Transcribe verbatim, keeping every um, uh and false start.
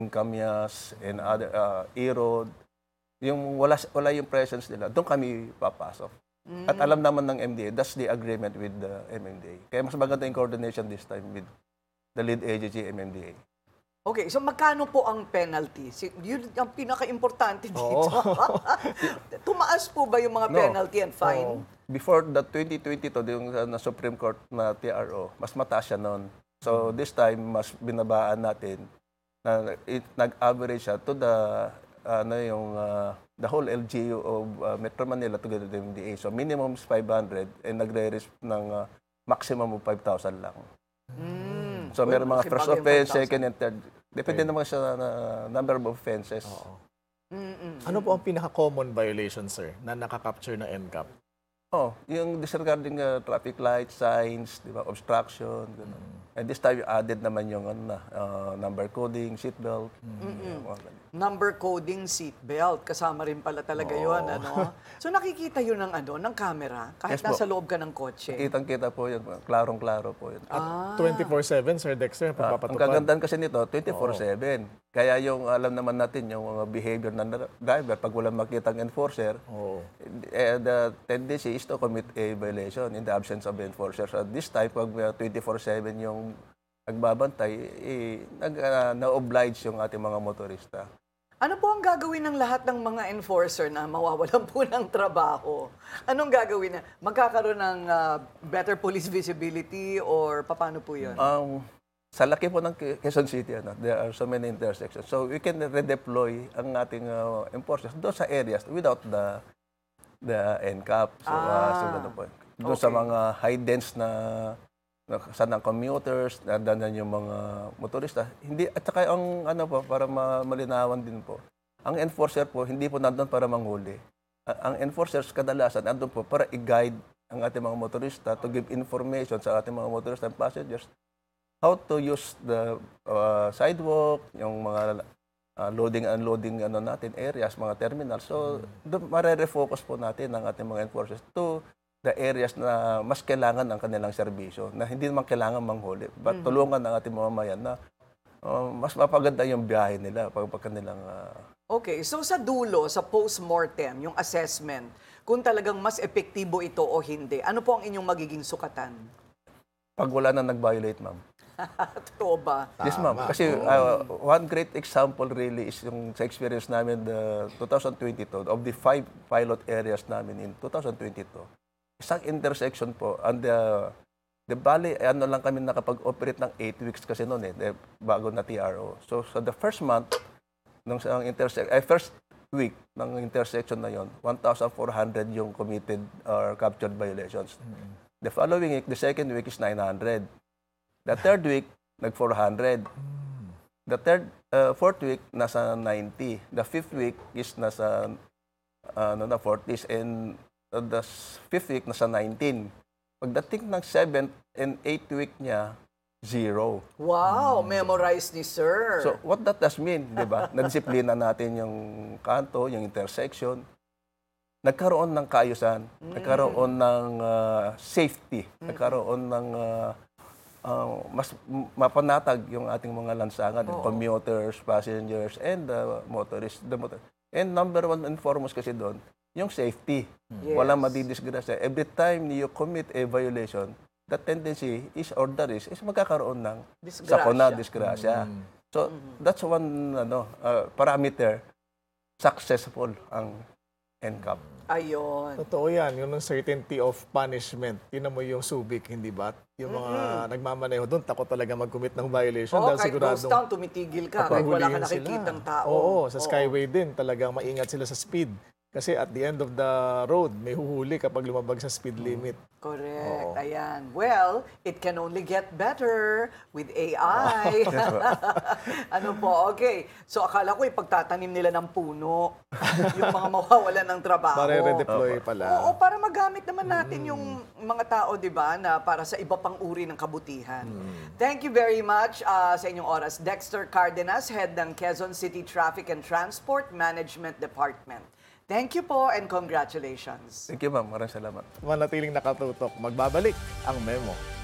Camyas and other uh, E-Road, yung wala wala yung presence nila, doon kami papasok. Mm. At alam naman ng M D A, that's the agreement with the M M D A. Kaya mas maganda yung coordination this time with the lead agency M M D A. Okay, so magkano po ang penalty? Si, yun ang pinaka-importante dito. Oo. Tumaas po ba yung mga No. penalty and fine? Oo. Before the twenty twenty-two, yung uh, na Supreme Court na T R O, mas mataas siya noon. So this time, mas binabaan natin na it, nag-average siya to the ano yung uh, the whole L G U of uh, Metro Manila together with the M D A. So minimum is five hundred and nagre-risk ng uh, maximum of five thousand lang. Mm. So meron mga Kasi first bagay yung offense, five thousand. second and third. Depende naman siya na number of offenses. Oo. Mm-mm. Ano po ang pinaka-common violation, sir, na nakaka-capture ng N C A P? Oh, yung disregarding uh, traffic light signs, di ba, obstruction, gano'n. And this time, added naman yung ano, na, uh, number coding, seatbelt. Mm. Number coding seatbelt. Kasama rin pala talaga yun. Ano? So nakikita yun ng, ano, ng camera kahit Yes po. nasa loob ka ng kotse. Kitang-kita po yun, klarong-klaro po yun. Ah. twenty-four seven, Sir Dexter, Ah, ang pagpapatupad. kagandahan kasi nito, twenty-four seven. Kaya yung alam naman natin, yung mga behavior ng driver, pag walang makitang enforcer, Oo. eh, the tendency is to commit a violation in the absence of the enforcer. So this time, pag uh, twenty-four seven yung nagbabantay, eh, nag, uh, na-oblige yung ating mga motorista. Ano po ang gagawin ng lahat ng mga enforcer na mawawalan po ng trabaho? Anong gagawin na? Magkakaroon ng ah, better police visibility or paano po yun? Um, sa laki po ng Quez- Quezon City, ano, there are so many intersections. So we can redeploy ang ating uh, enforcers doon sa areas without the the N C A P. So, uh, Ah, so ano po, doon sa okay. mga high dense na, na saan ang commuters, nandanan yung mga motorista. Hindi, at saka ang ano po, para ma- malinawan din po, ang enforcer po, hindi po nandun para manghuli. A- Ang enforcers kadalasan nandun po para i-guide ang ating mga motorista to give information sa ating mga motorista and passengers how to use the uh, sidewalk, yung mga uh, loading and unloading ano natin areas, mga terminals. So, doon marere-focus po natin ang ating mga enforcers to the areas na mas kailangan ang kanilang serbisyo, na hindi naman kailangan manghuli, but tulungan ang ating mga mamayan na uh, mas mapaganda yung biyahe nila pag, pag kanilang uh, Okay, so sa dulo, sa post-mortem, yung assessment, kung talagang mas epektibo ito o hindi, ano po ang inyong magiging sukatan? pag wala na nag-violate, ma'am. Totoo ba? Yes, ma'am. Kasi uh, one great example really is yung sa experience namin the twenty twenty-two, of the five pilot areas namin in twenty twenty-two. Isang intersection po, and the, the bali, ano lang kami nakapag-operate ng eight weeks kasi noon eh, the, bago na T R O. So, sa the first month, ng ang intersection, eh, first week ng intersection na yon, one thousand four hundred yung committed or captured violations. The following week, the second week is nine hundred. The third week, nag four hundred. The third, uh, fourth week, nasa ninety. The fifth week is nasa uh, ano na, forties. And uh, the s- fifth week, nasa nineteen. Pagdating ng seventh and eighth week niya, zero. Wow, memorize ni sir. So, what that does mean, di ba? Nadisiplina natin yung kanto, yung intersection. Nagkaroon ng kaayusan, nagkaroon ng uh, safety, nagkaroon ng uh, uh, mas m- mapanatag yung ating mga lansangan, yung commuters, passengers, and the motorists. The motor. And number one and foremost kasi doon, yung safety. Yes. Walang madidisgrasya. Every time you commit a violation, the tendency is or the risk is magkakaroon ng Disgrasya. sakuna, disgrasya. So, that's one ano uh, parameter successful ang N C A P. Ayun. Totoo yan, yung certainty of punishment. Yun mo yung Subic, hindi ba? Yung mga nagmamaneho doon, takot talaga mag-commit ng violation. Oo, dahil kahit siguradong ghost town, tumitigil ka. Kahit wala ka papahulihin sila. nakikitang tao. Oo, sa Skyway din, talagang maingat sila sa speed. Kasi at the end of the road, may huhuli kapag lumabag sa speed limit. Correct. Ayan. Well, it can only get better with A I. Ano po? Okay. So, akala ko ipagtatanim nila ng puno yung mga mawawalan ng trabaho. Para redeploy pala. Oo, para magamit naman natin yung mga tao, di ba, na para sa iba pang uri ng kabutihan. Thank you very much uh, sa inyong oras. Dexter Cardenas, Head ng Quezon City Traffic and Transport Management Department. Thank you po and congratulations. Thank you, ma'am. Maraming salamat. Manatiling nakatutok, magbabalik ang memo.